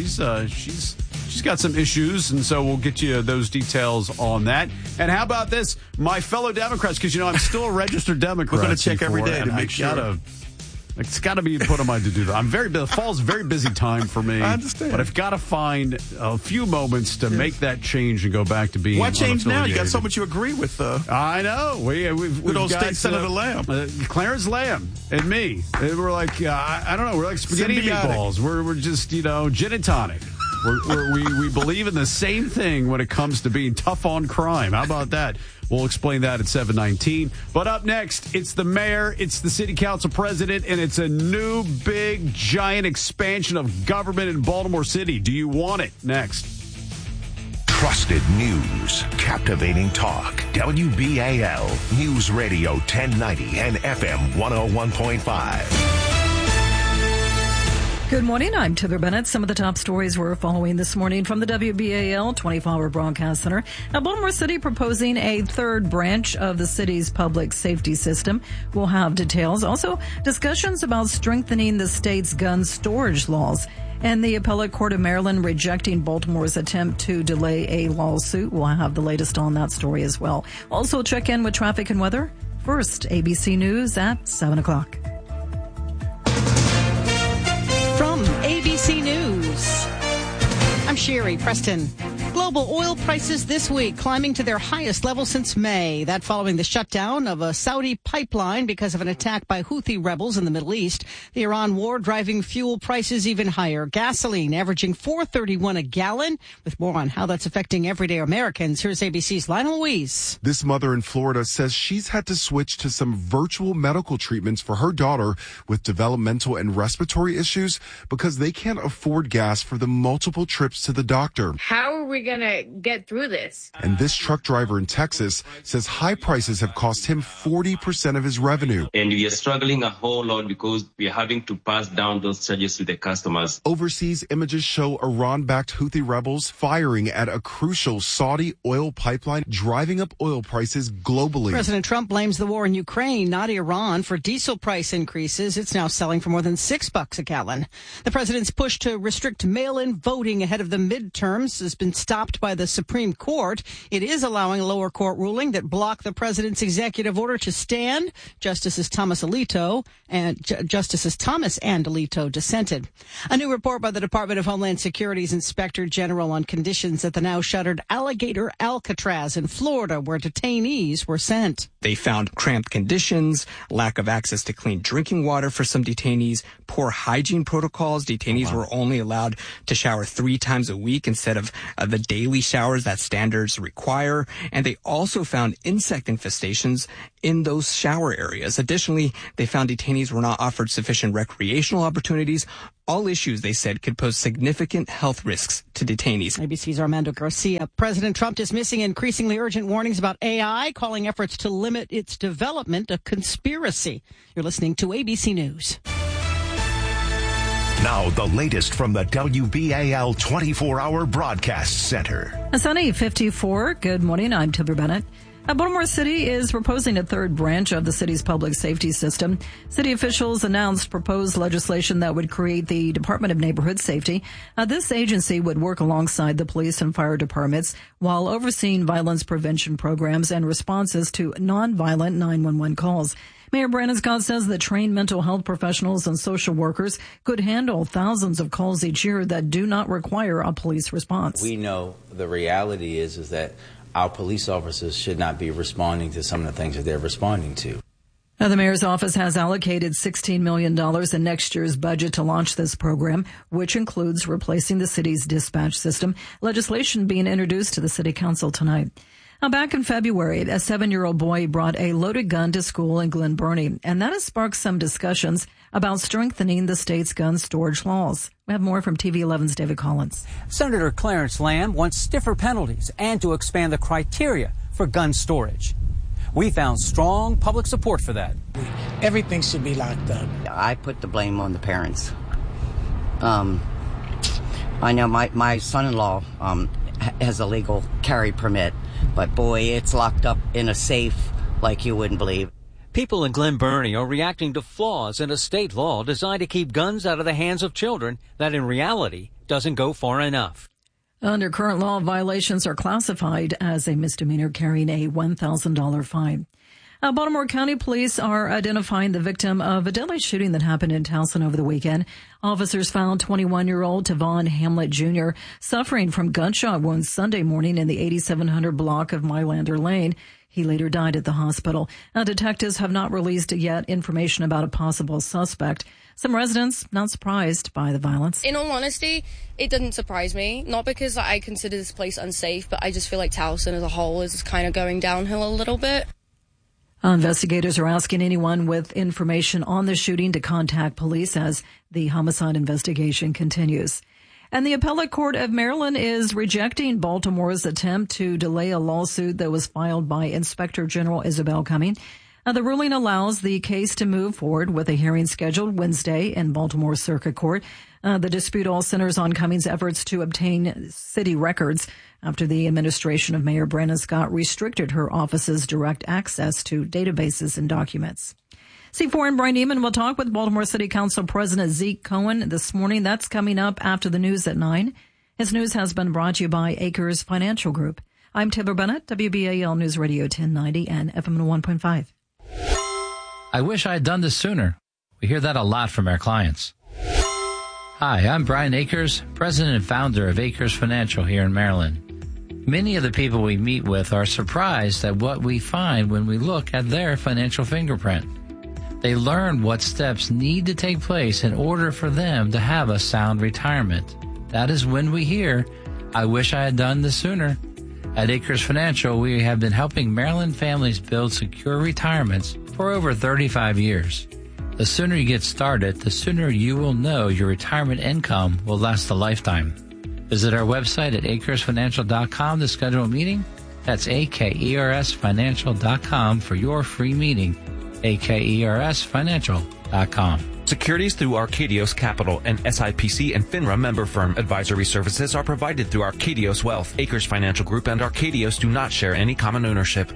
She's got some issues, and so we'll get you those details on that. And how about this? My fellow Democrats, because, I'm still a registered Democrat. We're going to check every day to make sure. It's got to be put on my to-do list. Fall's a very busy time for me. I understand. But I've got to find a few moments to make that change and go back to being Why change now? You got so much you agree with. I know. We've got State Senator Lamb. Clarence Lamb and me. And we're like, I don't know, we're like spaghetti meatballs. We're just, gin and tonic. We believe in the same thing when it comes to being tough on crime. How about that? We'll explain that at 7:19. But up next, it's the mayor, it's the city council president, and it's a new big, giant expansion of government in Baltimore City. Do you want it? Next. Trusted news, captivating talk. WBAL News Radio 1090 and FM 101.5. Good morning. I'm Heather Bennett. Some of the top stories we're following this morning from the WBAL 24-hour broadcast center. Now, Baltimore City proposing a third branch of the city's public safety system. We'll have details. Also, discussions about strengthening the state's gun storage laws. And the Appellate Court of Maryland rejecting Baltimore's attempt to delay a lawsuit. We'll have the latest on that story as well. Also, check in with traffic and weather. First, ABC News at 7 o'clock. From ABC News, I'm Sherry Preston. Global oil prices this week climbing to their highest level since May. That following the shutdown of a Saudi pipeline because of an attack by Houthi rebels in the Middle East. The Iran war driving fuel prices even higher. Gasoline averaging $4.31 a gallon. With more on how that's affecting everyday Americans, here's ABC's Lionel Louise. This mother in Florida says she's had to switch to some virtual medical treatments for her daughter with developmental and respiratory issues because they can't afford gas for the multiple trips to the doctor. How are we going going to get through this? And this truck driver in Texas says high prices have cost him 40% of his revenue. And we are struggling a whole lot because we are having to pass down those charges to the customers. Overseas images show Iran-backed Houthi rebels firing at a crucial Saudi oil pipeline, driving up oil prices globally. President Trump blames the war in Ukraine, not Iran, for diesel price increases. It's now selling for more than $6 a gallon. The president's push to restrict mail-in voting ahead of the midterms has been stopped by the Supreme Court. It is allowing a lower court ruling that blocked the president's executive order to stand. Justices Thomas and Alito dissented. A new report by the Department of Homeland Security's Inspector General on conditions at the now shuttered Alligator Alcatraz in Florida, where detainees were sent. They found cramped conditions, lack of access to clean drinking water for some detainees, poor hygiene protocols. Detainees were only allowed to shower 3 times a week instead of the daily showers that standards require. And they also found insect infestations in those shower areas. Additionally, they found detainees were not offered sufficient recreational opportunities. All issues, they said, could pose significant health risks to detainees. ABC's Armando Garcia. President Trump dismissing increasingly urgent warnings about AI, calling efforts to limit its development a conspiracy. You're listening to ABC News. Now, the latest from the WBAL 24-hour broadcast center. A sunny 54. Good morning. I'm Timber Bennett. Baltimore City is proposing a third branch of the city's public safety system. City officials announced proposed legislation that would create the Department of Neighborhood Safety. This agency would work alongside the police and fire departments while overseeing violence prevention programs and responses to nonviolent 911 calls. Mayor Brandon Scott says that trained mental health professionals and social workers could handle thousands of calls each year that do not require a police response. We know the reality is that our police officers should not be responding to some of the things that they're responding to. Now, the mayor's office has allocated $16 million in next year's budget to launch this program, which includes replacing the city's dispatch system. Legislation being introduced to the city council tonight. Now, back in February, a 7-year-old boy brought a loaded gun to school in Glen Burnie, and that has sparked some discussions about strengthening the state's gun storage laws. We have more from TV 11's David Collins. Senator Clarence Lamb wants stiffer penalties and to expand the criteria for gun storage. We found strong public support for that. Everything should be locked up. I put the blame on the parents. I know my son-in-law has a legal carry permit, but boy, it's locked up in a safe like you wouldn't believe. People in Glen Burnie are reacting to flaws in a state law designed to keep guns out of the hands of children that in reality doesn't go far enough. Under current law, violations are classified as a misdemeanor, carrying a $1,000 fine. Baltimore County Police are identifying the victim of a deadly shooting that happened in Towson over the weekend. Officers found 21-year-old Tavon Hamlet Jr. suffering from gunshot wounds Sunday morning in the 8700 block of Mylander Lane. He later died at the hospital. Detectives have not released yet information about a possible suspect. Some residents not surprised by the violence. In all honesty, it doesn't surprise me. Not because I consider this place unsafe, but I just feel like Towson as a whole is kind of going downhill a little bit. Investigators are asking anyone with information on the shooting to contact police as the homicide investigation continues. And the Appellate Court of Maryland is rejecting Baltimore's attempt to delay a lawsuit that was filed by Inspector General Isabel Cumming. The ruling allows the case to move forward with a hearing scheduled Wednesday in Baltimore Circuit Court. The dispute all centers on Cummings' efforts to obtain city records after the administration of Mayor Brandon Scott restricted her office's direct access to databases and documents. C4 and Brian Neiman will talk with Baltimore City Council President Zeke Cohen this morning. That's coming up after the news at 9. His news has been brought to you by Acres Financial Group. I'm Timber Bennett, WBAL News Radio 1090 and FM 101.5. I wish I had done this sooner. We hear that a lot from our clients. Hi, I'm Brian Akers, president and founder of Acres Financial here in Maryland. Many of the people we meet with are surprised at what we find when we look at their financial fingerprint. They learn what steps need to take place in order for them to have a sound retirement. That is when we hear, I wish I had done this sooner. At Acres Financial, we have been helping Maryland families build secure retirements for over 35 years. The sooner you get started, the sooner you will know your retirement income will last a lifetime. Visit our website at akersfinancial.com to schedule a meeting. That's akersfinancial.com for your free meeting. akersfinancial.com. Securities through Arcadios Capital, and SIPC and FINRA member firm. Advisory services are provided through Arcadios Wealth. Acres Financial Group and Arcadios do not share any common ownership.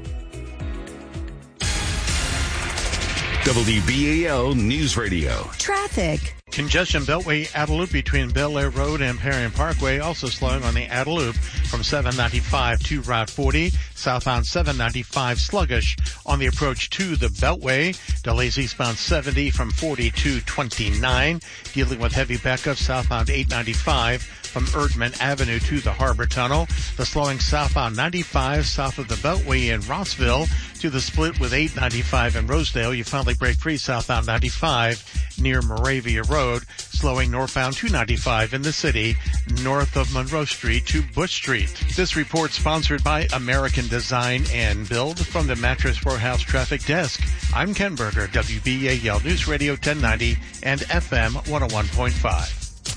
WBAL News Radio. Traffic. Congestion Beltway Adeloop between Bel Air Road and Parian Parkway, also slowing on the Adeloop from 795 to Route 40. Southbound 795 sluggish on the approach to the Beltway. Delays eastbound 70 from 40 to 29. Dealing with heavy backup southbound 895 from Erdman Avenue to the Harbor Tunnel. The slowing southbound 95 south of the Beltway in Rossville to the split with 895 in Rosedale. You finally break free southbound 95 near Moravia Road. Slowing northbound 295 in the city north of Monroe Street to Bush Street. This report sponsored by American Design and Build from the Mattress Warehouse Traffic Desk. I'm Ken Berger, WBAL News Radio 1090 and FM 101.5.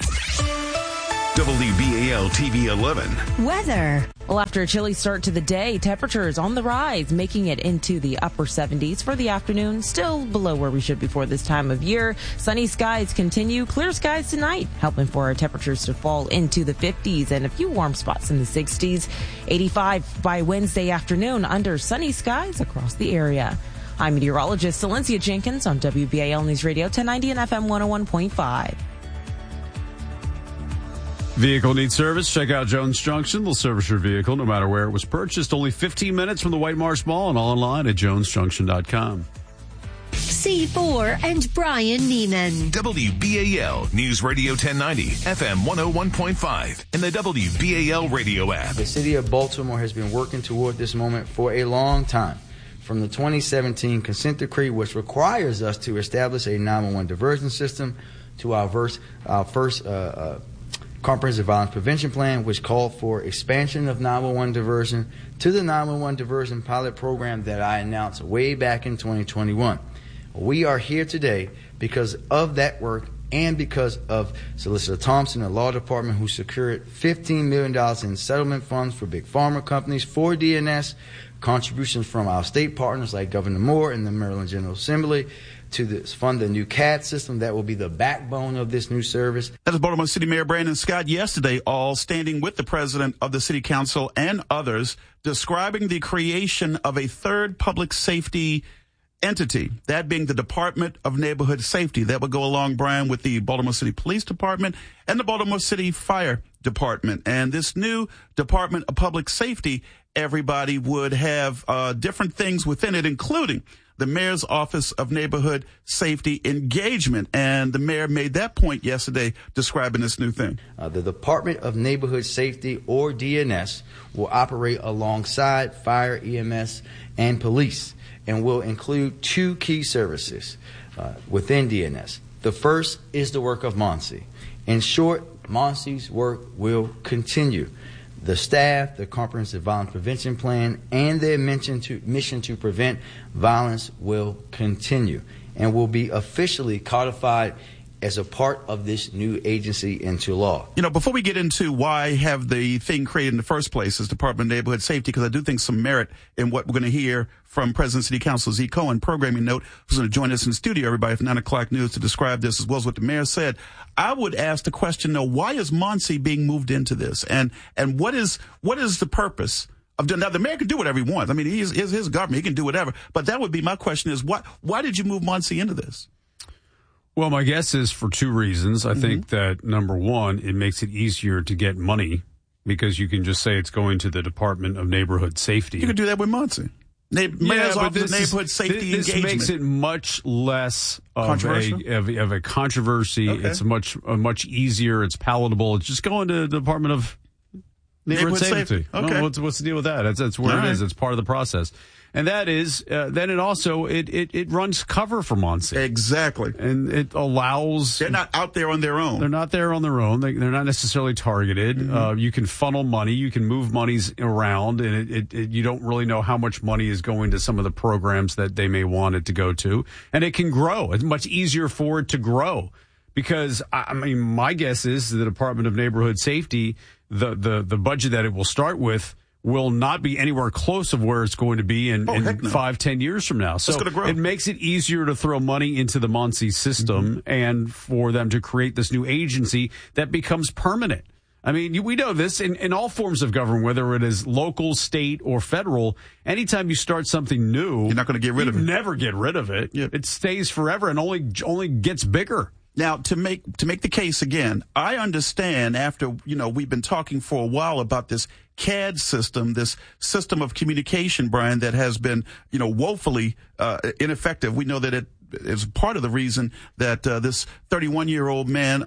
WBAL TV 11. Weather. Well, after a chilly start to the day, temperatures on the rise, making it into the upper 70s for the afternoon, still below where we should be for this time of year. Sunny skies continue. Clear skies tonight, helping for our temperatures to fall into the 50s and a few warm spots in the 60s. 85 by Wednesday afternoon under sunny skies across the area. I'm meteorologist Celencia Jenkins on WBAL News Radio 1090 and FM 101.5. Vehicle needs service? Check out Jones Junction. They'll service your vehicle no matter where it was purchased. Only 15 minutes from the White Marsh Mall and online at jonesjunction.com. C4 and Brian Neiman. WBAL News Radio 1090, FM 101.5, and the WBAL radio app. The city of Baltimore has been working toward this moment for a long time. From the 2017 consent decree, which requires us to establish a 911 diversion system, to our first Comprehensive Violence Prevention Plan, which called for expansion of 911 diversion, to the 911 diversion pilot program that I announced way back in 2021. We are here today because of that work and because of Solicitor Thompson, the law department, who secured $15 million in settlement funds for big pharma companies for DNS, contributions from our state partners like Governor Moore and the Maryland General Assembly, to fund the new CAD system that will be the backbone of this new service. That is Baltimore City Mayor Brandon Scott yesterday, all standing with the president of the city council and others, describing the creation of a third public safety entity, that being the Department of Neighborhood Safety. That would go along, Brian, with the Baltimore City Police Department and the Baltimore City Fire Department. And this new Department of Public Safety, everybody would have different things within it, including the Mayor's Office of Neighborhood Safety Engagement. And the mayor made that point yesterday describing this new thing. The Department of Neighborhood Safety, or DNS, will operate alongside fire, EMS, and police, and will include two key services within DNS. The first is the work of MONSE. In short, MONSE's work will continue. The staff, the Comprehensive Violence Prevention Plan, and their mission to prevent violence will continue and will be officially codified as a part of this new agency into law. You know, before we get into why have the thing created in the first place as Department of Neighborhood Safety, because I do think some merit in what we're going to hear from President City Council Z. Cohen, programming note, who's going to join us in the studio, everybody, for 9 o'clock news to describe this as well as what the mayor said. I would ask the question, though, why is MONSE being moved into this? And what is the purpose of doing? Now, the mayor can do whatever he wants. I mean, he's his government. He can do whatever. But that would be my question is, why did you move MONSE into this? Well, my guess is for two reasons. I think that, number one, it makes it easier to get money because you can just say it's going to the Department of Neighborhood Safety. You could do that with MONSE. Mayor's Office of Neighborhood Safety Engagement. This makes it much less of a controversy. Okay. It's much easier. It's palatable. It's just going to the Department of Neighborhood Safety. Okay. Well, what's the deal with that? That's where it is. It's part of the process. And that is, then it also, it runs cover for MONSE. Exactly. And it allows... They're not out there on their own. They're not there on their own. They're not necessarily targeted. You can funnel money. You can move monies around. And you don't really know how much money is going to some of the programs that they may want it to go to. And it can grow. It's much easier for it to grow. Because, I mean, my guess is the Department of Neighborhood Safety the budget that it will start with will not be anywhere close of where it's going to be in 5-10 years from now. So it makes it easier to throw money into the Muncie system and for them to create this new agency that becomes permanent. I mean, we know this in all forms of government, whether it is local, state, or federal. Anytime you start something new, you're not going to get rid of it. Never get rid of it. Yep. It stays forever and only gets bigger. Now, to make the case again, I understand after, we've been talking for a while about this CAD system, this system of communication, Brian, that has been, woefully ineffective. We know that it is part of the reason that this 31-year-old man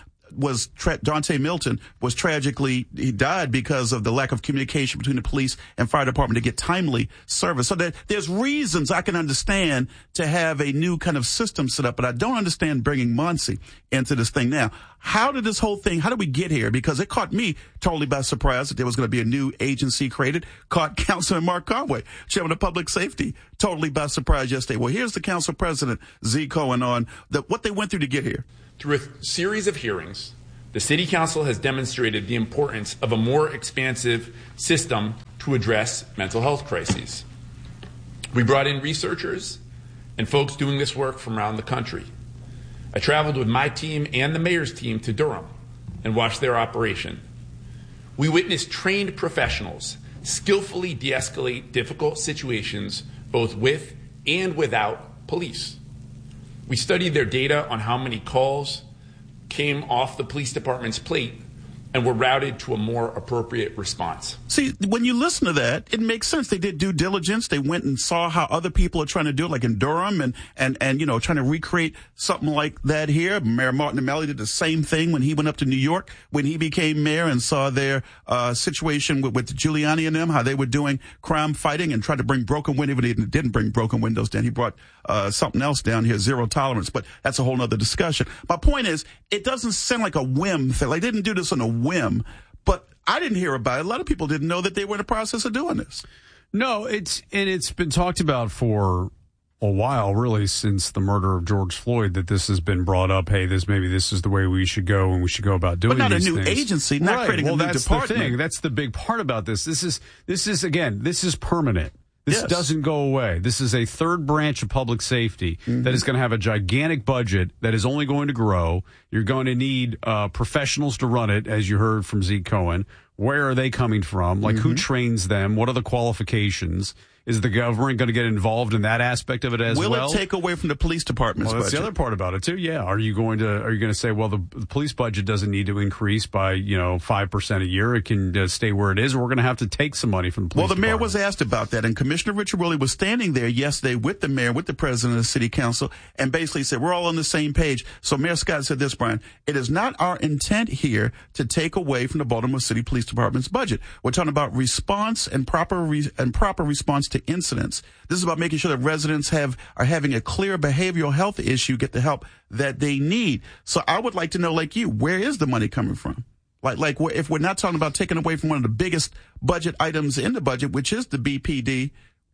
Dante Milton he died because of the lack of communication between the police and fire department to get timely service. So there's reasons I can understand to have a new kind of system set up, but I don't understand bringing Muncie into this thing now. How did we get here? Because it caught me totally by surprise that there was going to be a new agency created, caught Councilman Mark Conway, Chairman of Public Safety, totally by surprise yesterday. Well, here's the council president, Z. Cohen, on what they went through to get here. Through a series of hearings, the City Council has demonstrated the importance of a more expansive system to address mental health crises. We brought in researchers and folks doing this work from around the country. I traveled with my team and the mayor's team to Durham and watched their operation. We witnessed trained professionals skillfully de-escalate difficult situations both with and without police. We studied their data on how many calls came off the police department's plate and were routed to a more appropriate response. See, when you listen to that, it makes sense. They did due diligence. They went and saw how other people are trying to do it, like in Durham, and trying to recreate something like that here. Mayor Martin O'Malley did the same thing when he went up to New York when he became mayor and saw their situation with Giuliani and them, how they were doing crime fighting and tried to bring broken windows. Even he didn't bring broken windows down. He brought something else down here, zero tolerance. But that's a whole other discussion. My point is, it doesn't sound like a whim thing. Like, they didn't do this on a whim, but I didn't hear about it. A lot of people didn't know that they were in the process of doing this. No, it's been talked about for a while, really, since the murder of George Floyd, that this has been brought up. Hey, maybe this is the way we should go and we should go about doing these things. But not a new agency, not creating a new department. That's the thing. That's the big part about this. This is permanent. This doesn't go away. This is a third branch of public safety that is going to have a gigantic budget that is only going to grow. You're going to need professionals to run it, as you heard from Zeke Cohen. Where are they coming from? Like, who trains them? What are the qualifications? Is the government going to get involved in that aspect of it as well? Will it take away from the police department's budget? That's the other part about it too. Yeah. Are you going to say, well, the police budget doesn't need to increase by 5% a year? It can stay where it is. Or we're going to have to take some money from the police. Well, the mayor was asked about that, and Commissioner Richard Worley was standing there yesterday with the mayor, with the president of the city council, and basically said, we're all on the same page. So Mayor Scott said this, Brian: it is not our intent here to take away from the Baltimore City Police Department's budget. We're talking about response and proper response to incidents. This is about making sure that residents are having a clear behavioral health issue, get the help that they need. So I would like to know, like you, where is the money coming from? Like if we're not talking about taking away from one of the biggest budget items in the budget, which is the BPD,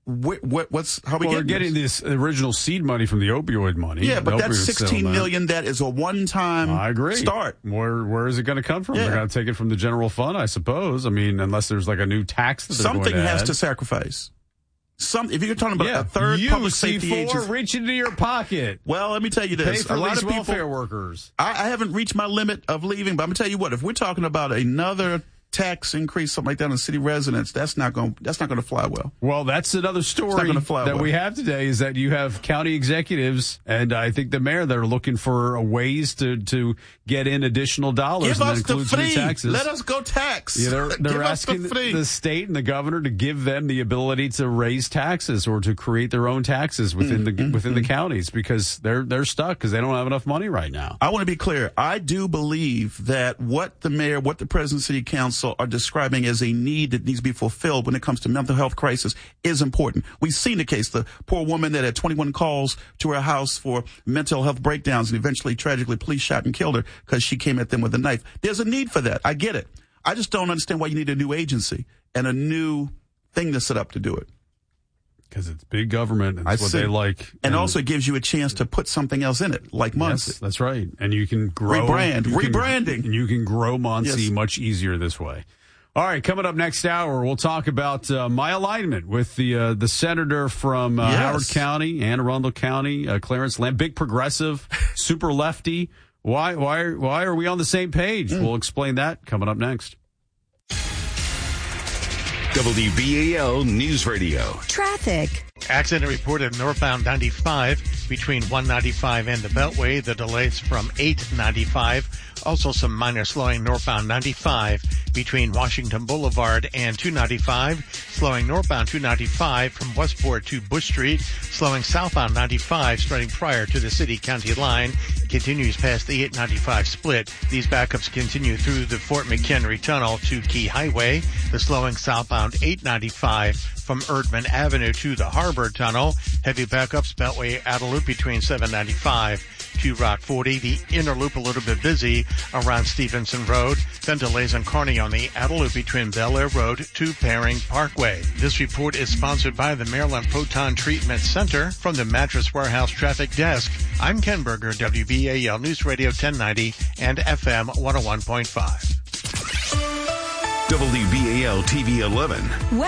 how we we're getting this original seed money from the opioid money. Yeah, but that's $16 million. That is a one-time I agree. start. Where is it going to come from? They're going to take it from the general fund, I suppose. I mean, unless there's like a new tax that they're going to has add. to sacrifice. If you're talking about a third public safety agency, reach into your pocket. Well, let me tell you this: pay for a lot of welfare workers. I haven't reached my limit of leaving, but I'm gonna tell you what: if we're talking about another tax increase, something like that on city residents, that's not going to fly well. Well, that's another story we have today, is that you have county executives, and I think the mayor, that are looking for ways to get in additional dollars. Give and us that includes the free. Taxes. Let us go tax. Yeah, they're asking the state and the governor to give them the ability to raise taxes or to create their own taxes within the counties, because they're stuck because they don't have enough money right now. I want to be clear. I do believe that what the mayor, what the president, city council are describing as a need that needs to be fulfilled when it comes to mental health crisis is important. We've seen the case, the poor woman that had 21 calls to her house for mental health breakdowns, and eventually, tragically, police shot and killed her because she came at them with a knife. There's a need for that. I get it. I just don't understand why you need a new agency and a new thing to set up to do it. Because it's big government. It's what they like. And also gives you a chance to put something else in it, like Muncie. Yes, that's right. And you can grow. Rebranding. You can grow Muncie much easier this way. All right, coming up next hour, we'll talk about my alignment with the senator from Howard County, Anne Arundel County, Clarence Lamb, big progressive, super lefty. Why are we on the same page? We'll explain that coming up next. WBAL News Radio. Traffic. Accident reported northbound 95 between 195 and the Beltway. The delays from 895. Also some minor slowing northbound 95 between Washington Boulevard and 295. Slowing northbound 295 from Westport to Bush Street. Slowing southbound 95 starting prior to the city-county line. Continues past the 895 split. These backups continue through the Fort McHenry Tunnel to Key Highway. The slowing southbound 895 from Erdman Avenue to the Harbor Tunnel. Heavy backups Beltway outer loop between 795 to Route 40. The inner loop a little bit busy around Stevenson Road. Then delays on Kearney on the outer loop between Bel Air Road to Paring Parkway. This report is sponsored by the Maryland Proton Treatment Center. From the Mattress Warehouse Traffic Desk, I'm Ken Berger, WBAL News Radio 1090 and FM 101.5. WBAL TV 11.